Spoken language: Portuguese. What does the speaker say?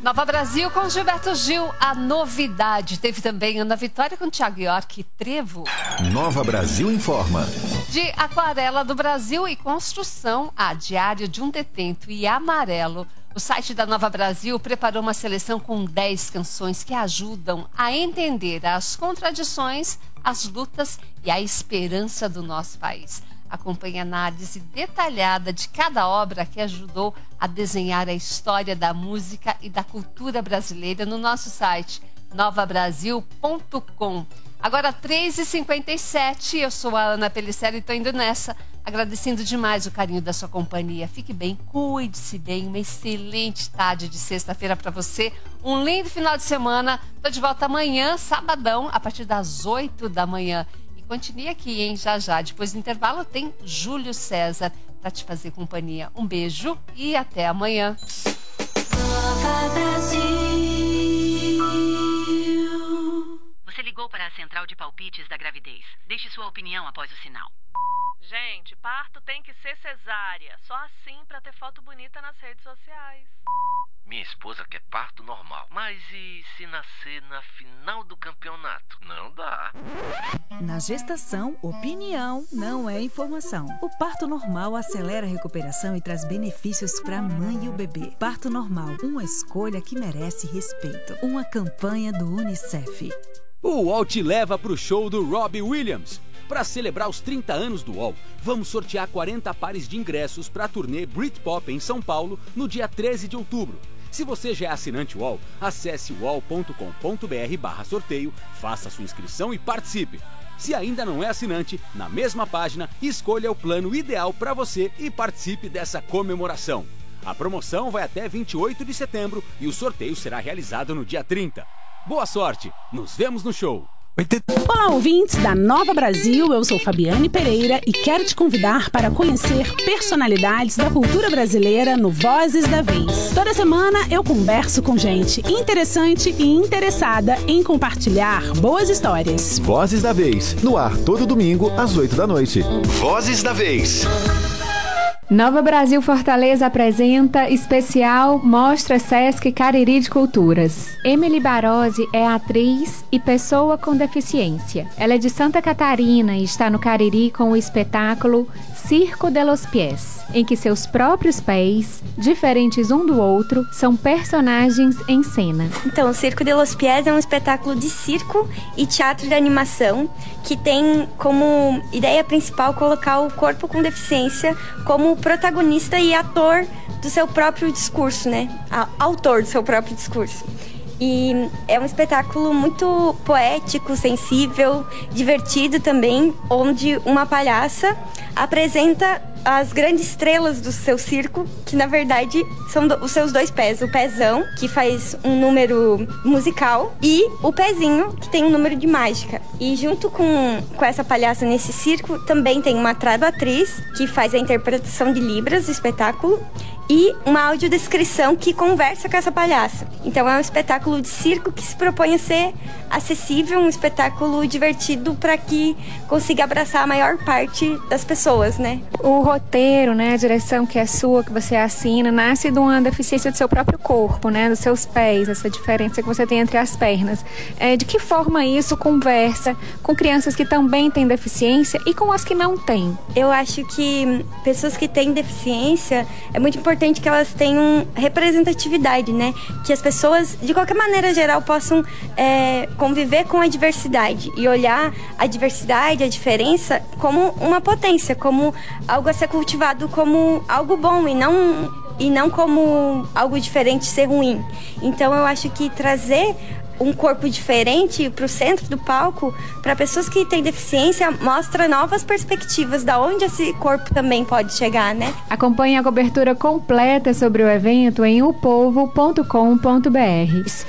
Nova Brasil com Gilberto Gil, a novidade. Teve também Ana Vitória com Thiago York, Trevo. Nova Brasil informa. De Aquarela do Brasil e Construção a Diário de um Detento e Amarelo. O site da Nova Brasil preparou uma seleção com 10 canções que ajudam a entender as contradições, as lutas e a esperança do nosso país. Acompanhe a análise detalhada de cada obra que ajudou a desenhar a história da música e da cultura brasileira no nosso site novabrasil.com. Agora 3h57, eu sou a Ana Pellicer e estou indo nessa, agradecendo demais o carinho da sua companhia. Fique bem, cuide-se bem, uma excelente tarde de sexta-feira para você, um lindo final de semana. Estou de volta amanhã, sabadão, a partir das 8 da manhã. Continue aqui, hein? Já. Depois do intervalo tem Júlio César para te fazer companhia. Um beijo e até amanhã. Você ligou para a central de palpites da gravidez. Deixe sua opinião após o sinal. Gente, parto tem que ser cesárea. Só assim para ter foto bonita nas redes sociais. Minha esposa quer parto normal. Mas e se nascer na final do campeonato? Não dá. Na gestação, opinião não é informação. O parto normal acelera a recuperação e traz benefícios para a mãe e o bebê. Parto normal, uma escolha que merece respeito. Uma campanha do UNICEF. O UOL te leva para o show do Robbie Williams. Para celebrar os 30 anos do UOL, vamos sortear 40 pares de ingressos para a turnê Britpop em São Paulo no dia 13 de outubro. Se você já é assinante UOL, acesse uol.com.br/sorteio, faça sua inscrição e participe. Se ainda não é assinante, na mesma página, escolha o plano ideal para você e participe dessa comemoração. A promoção vai até 28 de setembro e o sorteio será realizado no dia 30. Boa sorte! Nos vemos no show! Olá, ouvintes da Nova Brasil, eu sou Fabiane Pereira e quero te convidar para conhecer personalidades da cultura brasileira no Vozes da Vez. Toda semana eu converso com gente interessante e interessada em compartilhar boas histórias. Vozes da Vez, no ar todo domingo às 8 da noite. Vozes da Vez. Nova Brasil Fortaleza apresenta especial Mostra Sesc Cariri de Culturas. Emily Barozzi é atriz e pessoa com deficiência. Ela é de Santa Catarina e está no Cariri com o espetáculo Circo de los Pies, em que seus próprios pés, diferentes um do outro, são personagens em cena. Então, o Circo de los Pies é um espetáculo de circo e teatro de animação que tem como ideia principal colocar o corpo com deficiência como protagonista e ator do seu próprio discurso, né? Autor do seu próprio discurso. E é um espetáculo muito poético, sensível, divertido também, onde uma palhaça apresenta as grandes estrelas do seu circo, que na verdade são os seus dois pés. O pezão, que faz um número musical, e o pezinho, que tem um número de mágica. E junto com essa palhaça nesse circo, também tem uma traduatriz, que faz a interpretação de Libras do espetáculo, e uma audiodescrição que conversa com essa palhaça. Então é um espetáculo de circo que se propõe a ser acessível, um espetáculo divertido para que consiga abraçar a maior parte das pessoas, né? O roteiro, né, a direção que é sua, que você assina, nasce de uma deficiência do seu próprio corpo, né, dos seus pés, essa diferença que você tem entre as pernas. De que forma isso conversa com crianças que também têm deficiência e com as que não têm? Eu acho que pessoas que têm deficiência, é muito importante que elas tenham representatividade, né? Que as pessoas, de qualquer maneira geral, possam conviver com a diversidade e olhar a diversidade, a diferença, como uma potência, como algo a ser cultivado como algo bom e não como algo diferente ser ruim. Então eu acho que trazer um corpo diferente para o centro do palco, para pessoas que têm deficiência, mostra novas perspectivas da onde esse corpo também pode chegar, né? Acompanhe a cobertura completa sobre o evento em upovo.com.br.